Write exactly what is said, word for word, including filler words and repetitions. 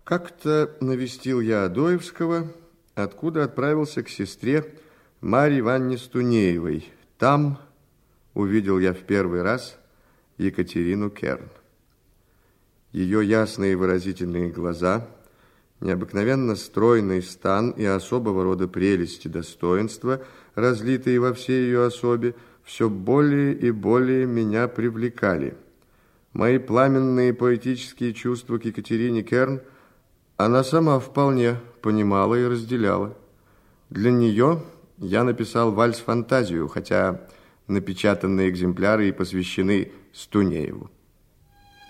Как-то навестил я Адоевского, откуда отправился к сестре Марье Ивановне Стунеевой. Там увидел я в первый раз Екатерину Керн. Ее ясные и выразительные глаза, необыкновенно стройный стан и особого рода прелести достоинства, разлитые во всей ее особе, все более и более меня привлекали. Мои пламенные поэтические чувства к Екатерине Керн она сама вполне понимала и разделяла. Для нее я написал вальс-фантазию, хотя напечатанные экземпляры и посвящены Стунееву.